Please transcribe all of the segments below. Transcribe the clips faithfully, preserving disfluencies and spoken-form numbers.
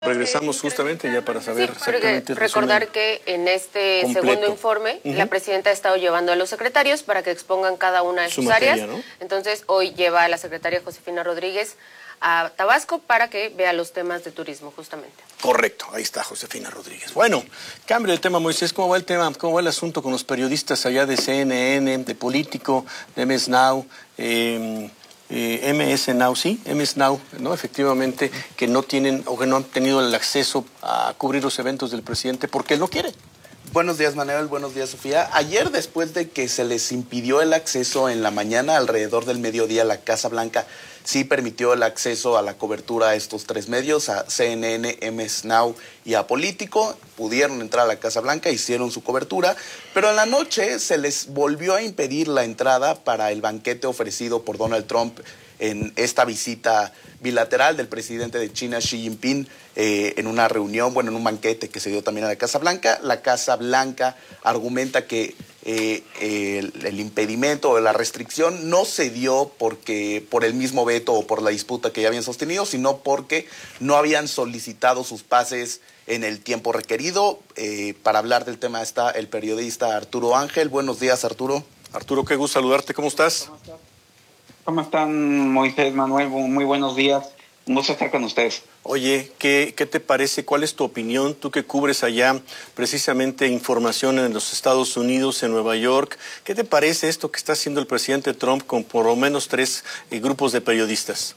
Regresamos justamente ya para saber sí, exactamente el recordar que en este completo. segundo informe uh-huh. la presidenta ha estado llevando a los secretarios para que expongan cada una de Su sus materia, áreas. ¿no? Entonces hoy lleva a la secretaria Josefina Rodríguez a Tabasco para que vea los temas de turismo justamente. Correcto, ahí está Josefina Rodríguez. Bueno, cambio de tema, Moisés, ¿cómo va el tema? ¿Cómo va el asunto con los periodistas allá de C N N, de Político, de M S Now? Eh, Eh, M S Now, sí, M S Now, ¿no? Efectivamente, que no tienen o que no han tenido el acceso a cubrir los eventos del presidente porque él no quiere. Buenos días, Manuel. Buenos días, Sofía. Ayer, después de que se les impidió el acceso en la mañana, alrededor del mediodía, la Casa Blanca sí permitió el acceso a la cobertura a estos tres medios, a C N N, M S Now y a Político. Pudieron entrar a la Casa Blanca, hicieron su cobertura, pero en la noche se les volvió a impedir la entrada para el banquete ofrecido por Donald Trump en esta visita bilateral del presidente de China, Xi Jinping, eh, en una reunión, bueno, en un banquete que se dio también a la Casa Blanca. La Casa Blanca argumenta que eh, el, el impedimento o la restricción no se dio porque por el mismo veto o por la disputa que ya habían sostenido, sino porque no habían solicitado sus pases en el tiempo requerido. Eh, para hablar del tema está el periodista Arturo Ángel. Buenos días, Arturo. Arturo, qué gusto saludarte. ¿Cómo estás? ¿Cómo estás? ¿Cómo están, Moisés, Manuel? Muy buenos días. Un gusto estar con ustedes. Oye, ¿qué, qué te parece? ¿Cuál es tu opinión? Tú que cubres allá precisamente información en los Estados Unidos, en Nueva York. ¿Qué te parece esto que está haciendo el presidente Trump con por lo menos tres eh, grupos de periodistas?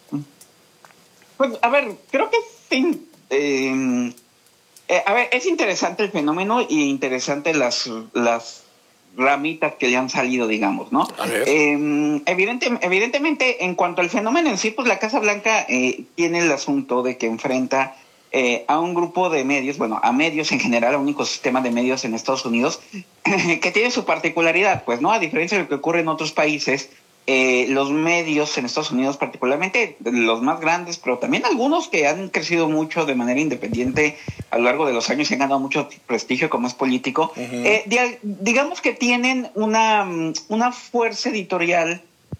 Pues, a ver, creo que sí. Eh, eh, a ver, es interesante el fenómeno y interesante las... las ramitas que le han salido, digamos, ¿no? A ver. Eh, evidente, evidentemente, en cuanto al fenómeno en sí, pues la Casa Blanca eh, tiene el asunto de que enfrenta eh, a un grupo de medios, bueno, a medios en general, a un ecosistema de medios en Estados Unidos, que tiene su particularidad, pues, ¿no? A diferencia de lo que ocurre en otros países, eh, los medios en Estados Unidos, particularmente los más grandes, pero también algunos que han crecido mucho de manera independiente a lo largo de los años y han ganado mucho prestigio como es Político, uh-huh. eh, di- digamos que tienen una, una fuerza editorial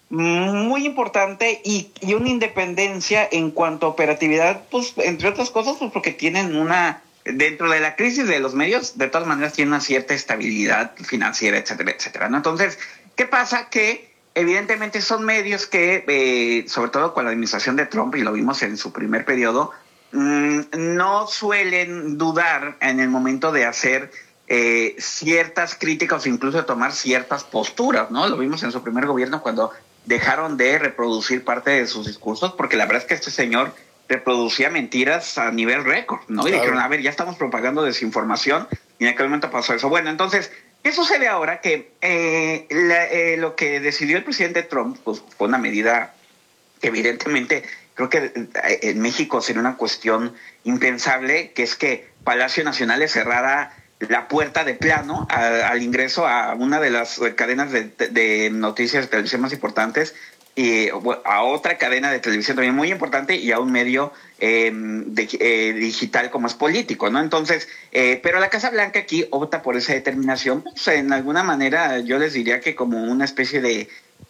muy importante y, y una independencia en cuanto a operatividad, pues entre otras cosas, pues porque tienen una, dentro de la crisis de los medios, de todas maneras tienen una cierta estabilidad financiera, etcétera, etcétera, ¿no? Entonces, ¿qué pasa? Que evidentemente son medios que, eh, sobre todo con la administración de Trump, y lo vimos en su primer periodo, mmm, no suelen dudar en el momento de hacer eh, ciertas críticas o incluso de tomar ciertas posturas, ¿no? Lo vimos en su primer gobierno cuando dejaron de reproducir parte de sus discursos, porque la verdad es que este señor reproducía mentiras a nivel récord, ¿no? Y claro. Dijeron, a ver, ya estamos propagando desinformación, y en aquel momento pasó eso. Bueno, entonces, ¿qué sucede ahora? Que eh, la, eh, lo que decidió el presidente Trump pues, fue una medida que evidentemente creo que en México sería una cuestión impensable, que es que Palacio Nacional le cerrara la puerta de plano a, al ingreso a una de las cadenas de, de noticias de televisión más importantes, y a otra cadena de televisión también muy importante y a un medio eh, de, eh, digital como es Político, ¿no? Entonces, eh, pero la Casa Blanca aquí opta por esa determinación, pues en alguna manera yo les diría que como una especie de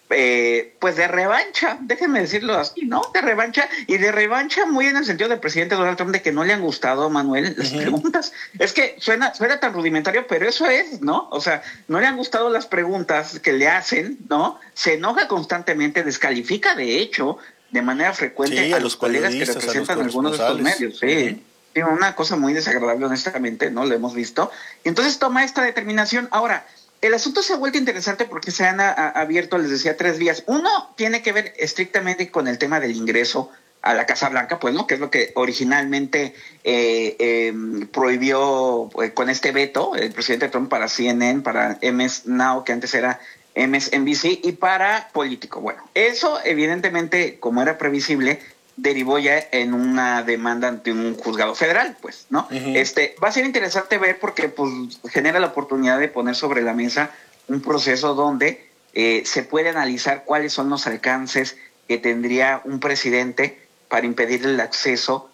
Eh, pues de revancha, déjenme decirlo así, ¿no? De revancha, y de revancha muy en el sentido del presidente Donald Trump de que no le han gustado, Manuel, las uh-huh. preguntas. Es que suena, suena tan rudimentario, pero eso es, ¿no? O sea, no le han gustado las preguntas que le hacen, ¿no? Se enoja constantemente, descalifica de hecho, de manera frecuente sí, a, a los colegas que representan algunos de estos medios, sí. Uh-huh. Una cosa muy desagradable, honestamente, ¿no? Lo hemos visto. Y entonces toma esta determinación. Ahora, el asunto se ha vuelto interesante porque se han a, a, abierto, les decía, tres vías. Uno tiene que ver estrictamente con el tema del ingreso a la Casa Blanca, pues, ¿no? Que es lo que originalmente eh, eh, prohibió eh, con este veto el presidente Trump para C N N, para M S Now, que antes era M S N B C, y para Político. Bueno, eso evidentemente, como era previsible, derivó ya en una demanda ante un juzgado federal, pues, ¿no? Uh-huh. Este, va a ser interesante ver porque, pues, genera la oportunidad de poner sobre la mesa un proceso donde eh, se puede analizar cuáles son los alcances que tendría un presidente para impedir el acceso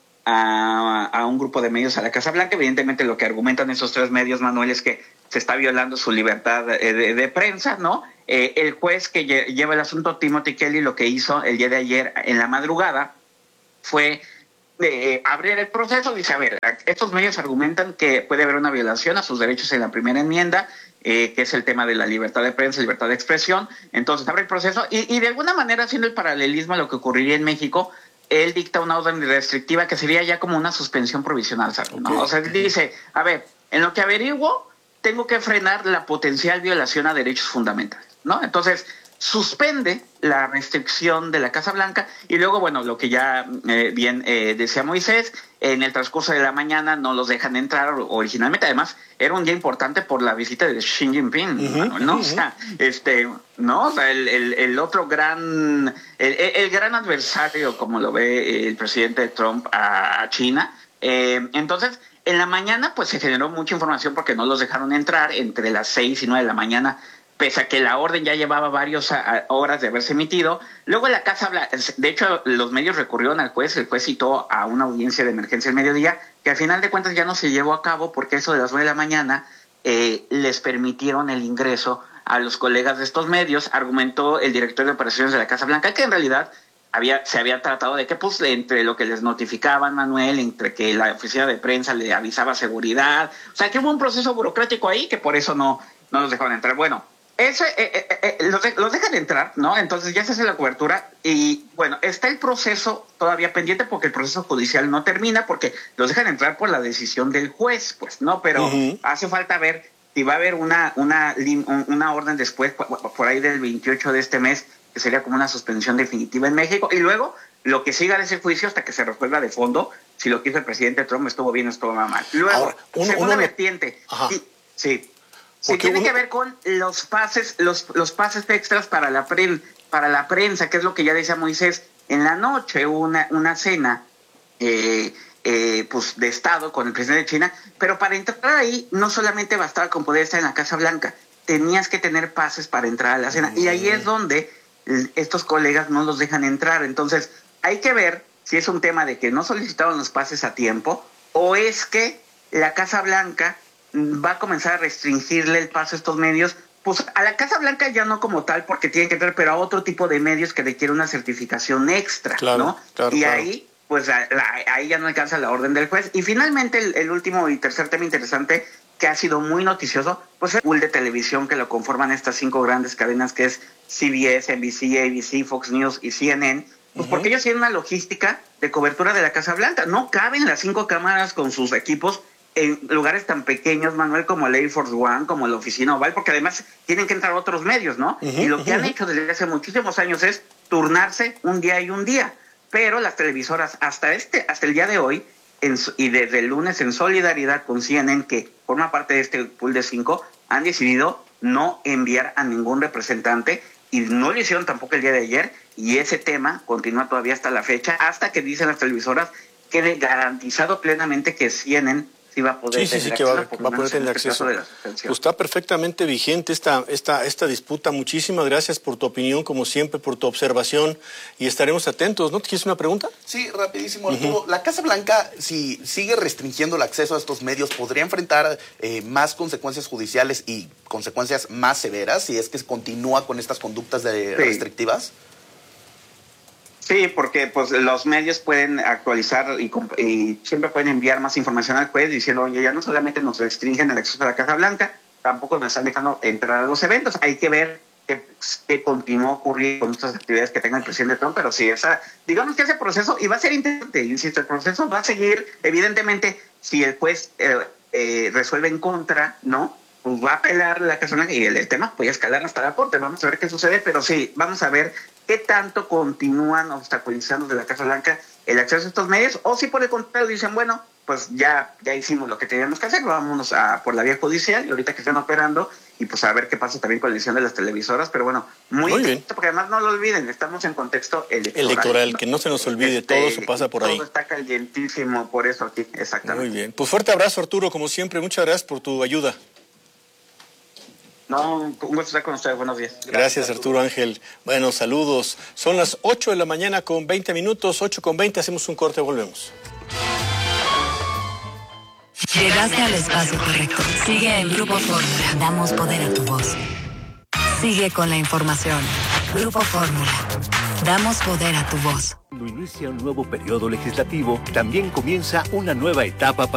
a, a un grupo de medios a la Casa Blanca. Evidentemente lo que argumentan esos tres medios, Manuel, es que se está violando su libertad de, de, de prensa, ¿no? Eh, el juez que lle- lleva el asunto, Timothy Kelly, lo que hizo el día de ayer en la madrugada fue de abrir el proceso, dice, a ver, estos medios argumentan que puede haber una violación a sus derechos en la primera enmienda, eh, que es el tema de la libertad de prensa, libertad de expresión. Entonces abre el proceso y, y de alguna manera, haciendo el paralelismo a lo que ocurriría en México, él dicta una orden restrictiva que sería ya como una suspensión provisional, ¿sabes? ¿No? Okay. O sea, él dice, a ver, en lo que averiguo, tengo que frenar la potencial violación a derechos fundamentales, ¿no? Entonces, suspende la restricción de la Casa Blanca y luego, bueno, lo que ya eh, bien eh, decía Moisés, en el transcurso de la mañana no los dejan entrar originalmente. Además, era un día importante por la visita de Xi Jinping, uh-huh, ¿no? Uh-huh. O sea, este, ¿no? O sea, el, el, el otro gran, el, el gran adversario, como lo ve el presidente Trump a, a China. Eh, entonces, en la mañana, pues se generó mucha información porque no los dejaron entrar entre las seis y nueve de la mañana, pese a que la orden ya llevaba varias horas de haberse emitido. Luego la Casa Blanca, de hecho, los medios recurrieron al juez, el juez citó a una audiencia de emergencia al mediodía, que al final de cuentas ya no se llevó a cabo porque eso de las nueve de la mañana eh, les permitieron el ingreso a los colegas de estos medios. Argumentó el director de operaciones de la Casa Blanca que en realidad había se había tratado de que, pues, entre lo que les notificaban, Manuel, entre que la oficina de prensa le avisaba seguridad, o sea, que hubo un proceso burocrático ahí que por eso no, no los dejaron entrar. Bueno, Eso, eh, eh, eh, los, de, los dejan entrar, ¿no? Entonces ya se hace la cobertura y, bueno, está el proceso todavía pendiente porque el proceso judicial no termina porque los dejan entrar por la decisión del juez, pues, ¿no? Pero uh-huh. hace falta ver si va a haber una, una, una orden después, por ahí del veintiocho de este mes, que sería como una suspensión definitiva en México. Y luego lo que siga de ese juicio hasta que se resuelva de fondo si lo que hizo el presidente Trump estuvo bien o estuvo mal. Luego, Ahora, uno, segunda uno... vertiente. Sí, sí. Sí, tiene uno... que ver con los pases, los, los pases extras para la pre, para la prensa, que es lo que ya decía Moisés. En la noche hubo una, una cena eh, eh, pues de Estado con el presidente de China, pero para entrar ahí no solamente bastaba con poder estar en la Casa Blanca, tenías que tener pases para entrar a la cena. Y ahí es donde estos colegas no los dejan entrar. Entonces, hay que ver si es un tema de que no solicitaron los pases a tiempo o es que la Casa Blanca va a comenzar a restringirle el paso a estos medios, pues a la Casa Blanca ya no como tal, porque tienen que entrar, pero a otro tipo de medios que requiere una certificación extra, claro, ¿no? Claro, y claro. ahí, pues la, ahí ya no alcanza la orden del juez. Y finalmente, el, el último y tercer tema interesante, que ha sido muy noticioso, pues el pool de televisión que lo conforman estas cinco grandes cadenas, que es C B S, N B C, A B C, Fox News y C N N, pues uh-huh. porque ellos tienen una logística de cobertura de la Casa Blanca. No caben las cinco cámaras con sus equipos en lugares tan pequeños, Manuel, como el Air Force One, como la Oficina Oval, porque además tienen que entrar otros medios, ¿no? Uh-huh, y lo que uh-huh. han hecho desde hace muchísimos años es turnarse un día y un día. Pero las televisoras hasta este hasta el día de hoy, en, y desde el lunes, en solidaridad con C N N, que forma parte de este pool de cinco, han decidido no enviar a ningún representante y no lo hicieron tampoco el día de ayer, y ese tema continúa todavía hasta la fecha, hasta que dicen las televisoras quede garantizado plenamente que C N N sí va a poder sí, sí, sí, que va, va a poder tener acceso. Pues está perfectamente vigente esta, esta, esta disputa. Muchísimas gracias por tu opinión, como siempre, por tu observación, y estaremos atentos. ¿No te quieres una pregunta? Sí, rapidísimo, Arturo. Uh-huh. La Casa Blanca, si sigue restringiendo el acceso a estos medios, ¿podría enfrentar eh, más consecuencias judiciales y consecuencias más severas si es que continúa con estas conductas de sí. restrictivas? Sí, porque pues los medios pueden actualizar y, y siempre pueden enviar más información al juez diciendo, oye, ya no solamente nos restringen el acceso a la Casa Blanca, tampoco nos están dejando entrar a los eventos. Hay que ver qué, qué continúa ocurriendo con estas actividades que tenga el presidente Trump, pero sí, esa, digamos que ese proceso, y va a ser interesante, insisto, el proceso va a seguir, evidentemente, si el juez eh, eh, resuelve en contra, ¿no? Pues va a apelar la Casa Blanca y el, el tema puede escalar hasta la corte. Vamos a ver qué sucede, pero sí, vamos a ver qué tanto continúan obstaculizando de la Casa Blanca el acceso a estos medios, o si por el contrario dicen, bueno, pues ya, ya hicimos lo que teníamos que hacer, vámonos a por la vía judicial, y ahorita que están operando, y pues a ver qué pasa también con la decisión de las televisoras, pero bueno, muy, muy bien, porque además no lo olviden, estamos en contexto electoral. Electoral, ¿no? Que no se nos olvide, este, todo eso pasa por todo ahí. Todo está calientísimo, por eso aquí, exactamente. Muy bien, pues fuerte abrazo, Arturo, como siempre, muchas gracias por tu ayuda. No, un gusto estar con ustedes. Buenos días. Gracias, Gracias Arturo Ángel. Bueno, saludos. Son las ocho de la mañana con veinte minutos, ocho con veinte, hacemos un corte, volvemos. Llegaste al espacio correcto. Sigue en Grupo Fórmula. Damos poder a tu voz. Sigue con la información. Grupo Fórmula. Damos poder a tu voz. Cuando inicia un nuevo periodo legislativo, también comienza una nueva etapa para